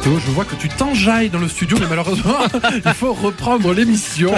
Théo, je vois que tu t'enjailles dans le studio, mais malheureusement, il faut reprendre l'émission.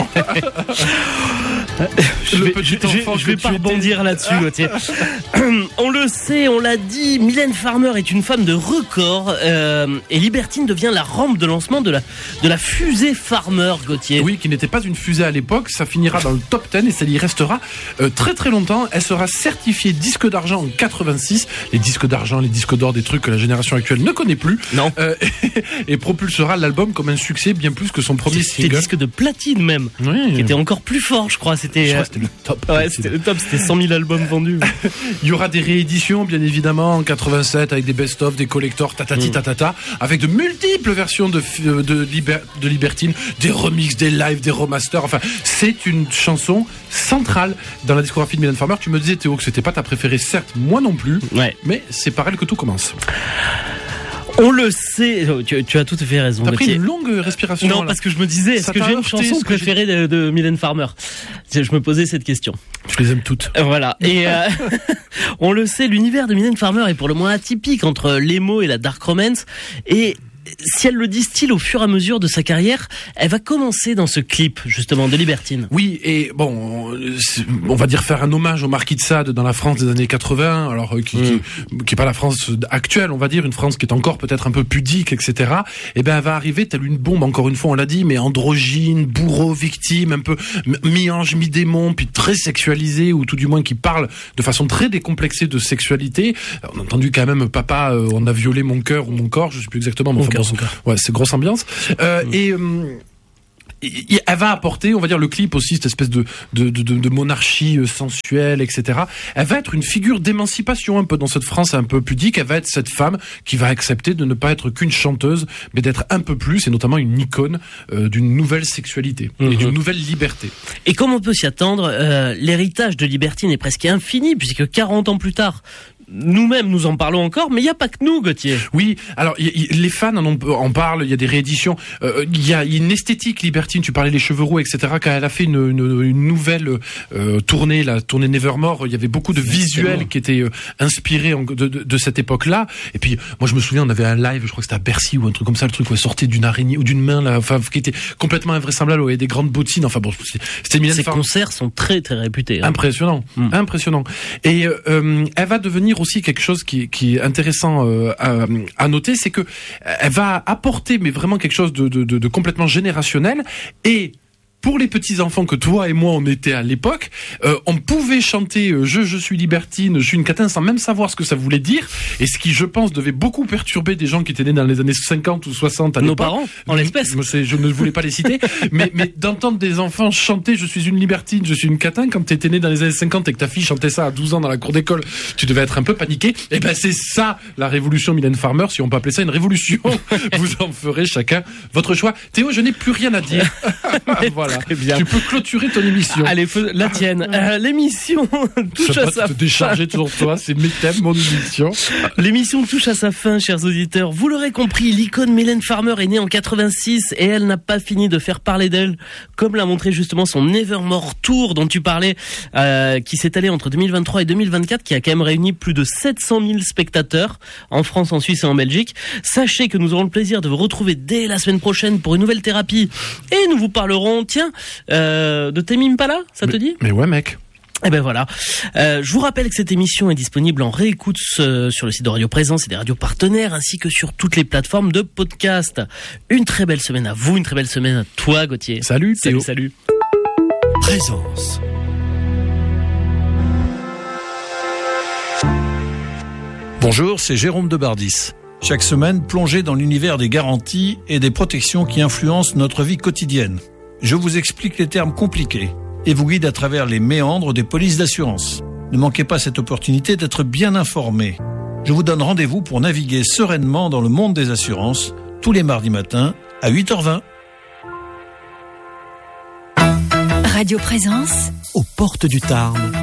Je vais pas rebondir là-dessus, Gauthier. On le sait, on l'a dit, Mylène Farmer est une femme de record et Libertine devient la rampe de lancement de la fusée Farmer, Gauthier. Oui, qui n'était pas une fusée à l'époque, ça finira dans le top 10 et ça y restera très très longtemps. Elle sera certifiée disque d'argent en 86. Les disques d'argent, les disques d'or, des trucs que la génération actuelle ne connaît plus. Non. Et propulsera l'album comme un succès bien plus que son premier single. C'était disque de platine même, qui était encore plus fort, je crois. Je crois que c'était le top. Ouais, c'était le top, c'était 100 000 albums vendus. Il y aura des rééditions, bien évidemment, en 87, avec des best-of, des collectors, tatata, avec de multiples versions de Libertine, des remixes, des lives, des remasters. Enfin, c'est une chanson centrale dans la discographie de Mylène Farmer. Tu me disais, Théo, que c'était pas ta préférée, certes, moi non plus, mais c'est par elle que tout commence. On le sait, tu as tout à fait raison. T'as pris une longue respiration. Non, là. parce que je me disais, est-ce que j'ai une chanson préférée de Mylène Farmer ? Je me posais cette question. Je les aime toutes. Voilà. Et on le sait, l'univers de Mylène Farmer est pour le moins atypique entre l'emo et la dark romance. Et si elle le distille au fur et à mesure de sa carrière, elle va commencer dans ce clip, justement, de Libertine. Oui, et bon, on va dire faire un hommage au Marquis de Sade dans la France des années 80, alors qui est pas la France actuelle, on va dire, une France qui est encore peut-être un peu pudique, etc. Et ben, elle va arriver telle une bombe, encore une fois, on l'a dit, mais androgyne, bourreau, victime, un peu mi-ange, mi-démon, puis très sexualisé, ou tout du moins qui parle de façon très décomplexée de sexualité. On a entendu quand même Papa, on a violé mon cœur ou mon corps, je sais plus exactement, mais ouais, c'est grosse ambiance. Et elle va apporter, on va dire, le clip aussi, cette espèce de monarchie sensuelle, etc. Elle va être une figure d'émancipation un peu dans cette France un peu pudique. Elle va être cette femme qui va accepter de ne pas être qu'une chanteuse, mais d'être un peu plus, et notamment une icône d'une nouvelle sexualité et d'une nouvelle liberté. Et comme on peut s'y attendre, l'héritage de Libertine est presque infini, puisque 40 ans plus tard, nous-mêmes, nous en parlons encore, mais il n'y a pas que nous, Gauthier. Oui, alors les fans en parlent, il y a des rééditions, il y a une esthétique Libertine, tu parlais les cheveux roux, etc. Quand elle a fait une nouvelle tournée, la tournée Nevermore, il y avait beaucoup de visuels qui étaient inspirés de cette époque-là. Et puis, moi je me souviens, on avait un live, je crois que c'était à Bercy ou un truc comme ça, le truc où elle sortait d'une araignée ou d'une main, là, enfin, qui était complètement invraisemblable, où il y avait des grandes bottines, enfin bon, c'était Mylène Farmer. Ces concerts sont très très réputés. Hein. Impressionnant. Et elle va devenir aussi quelque chose qui est intéressant à noter, c'est que elle va apporter mais vraiment quelque chose de complètement générationnel. Et pour les petits-enfants que toi et moi on était à l'époque, on pouvait chanter je suis libertine, je suis une catin sans même savoir ce que ça voulait dire, et ce qui je pense devait beaucoup perturber des gens qui étaient nés dans les années 50 ou 60 à l'époque. Nos parents, en l'espèce. Je ne voulais pas les citer, mais d'entendre des enfants chanter je suis une libertine, je suis une catin quand t'étais né dans les années 50 et que ta fille chantait ça à 12 ans dans la cour d'école, tu devais être un peu paniqué. Et ben c'est ça la révolution Mylène Farmer, si on peut appeler ça une révolution. Vous en ferez chacun votre choix. Théo, je n'ai plus rien à dire. Voilà. Très bien. Tu peux clôturer ton émission. Allez, la tienne. L'émission touche à sa fin. Te décharger toujours toi, c'est mes thèmes, mon émission. L'émission touche à sa fin, chers auditeurs. Vous l'aurez compris, l'icône Mylène Farmer est née en 86 et elle n'a pas fini de faire parler d'elle, comme l'a montré justement son Nevermore Tour dont tu parlais, qui s'est allé entre 2023 et 2024, qui a quand même réuni plus de 700 000 spectateurs en France, en Suisse et en Belgique. Sachez que nous aurons le plaisir de vous retrouver dès la semaine prochaine pour une nouvelle thérapie et nous vous parlerons, de Tame Impala, ça te dit ? Mais ouais, mec. Et ben voilà. Je vous rappelle que cette émission est disponible en réécoute sur le site de Radio Présence et des radios partenaires, ainsi que sur toutes les plateformes de podcast. Une très belle semaine à vous, une très belle semaine à toi, Gauthier. Salut, Théo. Salut. Présence. Bonjour, c'est Jérôme Debardis. Chaque semaine, plongez dans l'univers des garanties et des protections qui influencent notre vie quotidienne. Je vous explique les termes compliqués et vous guide à travers les méandres des polices d'assurance. Ne manquez pas cette opportunité d'être bien informé. Je vous donne rendez-vous pour naviguer sereinement dans le monde des assurances tous les mardis matins à 8h20. Radio Présence, aux portes du Tarn.